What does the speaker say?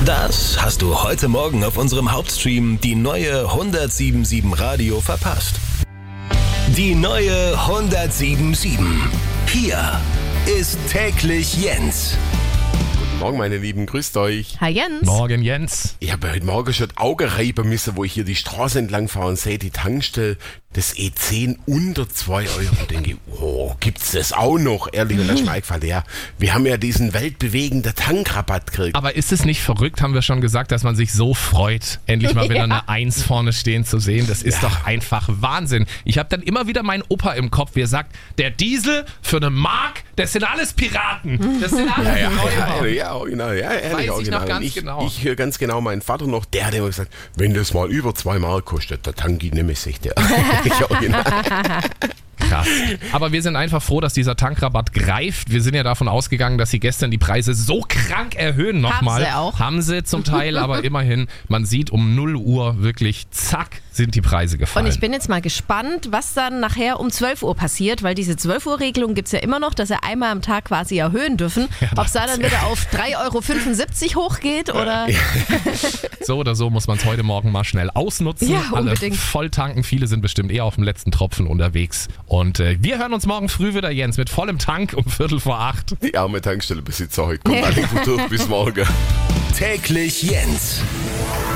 Das hast du heute Morgen auf unserem Hauptstream die neue 107.7 Radio verpasst. Die neue 107.7. Hier ist täglich Jens. Guten Morgen, meine Lieben, grüßt euch. Hi Jens. Morgen, Jens. Ich habe heute Morgen schon die Augen reiben müssen, wo ich hier die Straße entlang fahre und sehe die Tankstelle des E10 unter 2 Euro. Und denke, oh, gibt's das auch noch? Ehrlich, und das ist mir eingefallen, ja, wir haben ja diesen weltbewegenden Tankrabatt gekriegt. Aber ist es nicht verrückt, haben wir schon gesagt, dass man sich so freut, endlich mal wieder eine 1 vorne stehen zu sehen? Das ist doch einfach Wahnsinn. Ich habe dann immer wieder meinen Opa im Kopf, wie er sagt, der Diesel für eine Mark, das sind alles Piraten. Das sind alles Original, ehrlich, Weiß ich original. noch ganz Und genau. Ich höre ganz genau meinen Vater noch, der hat immer gesagt, wenn das mal über 2 Mark kostet, der Tanki nehme ich der. Original. Krass. Aber wir sind einfach froh, dass dieser Tankrabatt greift. Wir sind ja davon ausgegangen, dass sie gestern die Preise so krank erhöhen nochmal. Haben sie auch. Haben sie zum Teil, aber immerhin, man sieht um 0 Uhr wirklich, zack, sind die Preise gefallen. Und ich bin jetzt mal gespannt, was dann nachher um 12 Uhr passiert, weil diese 12 Uhr Regelung gibt es ja immer noch, dass sie einmal am Tag quasi erhöhen dürfen. Ob es da dann wieder auf 3,75 Euro hochgeht oder... So oder so muss man es heute Morgen mal schnell ausnutzen. Ja, Alle unbedingt. voll tanken. Viele sind bestimmt eher auf dem letzten Tropfen unterwegs. Und wir hören uns morgen früh wieder, Jens, mit vollem Tank um 7:45. Die arme Tankstellebesitzer heute kommt alle gut durch bis morgen. Täglich Jens.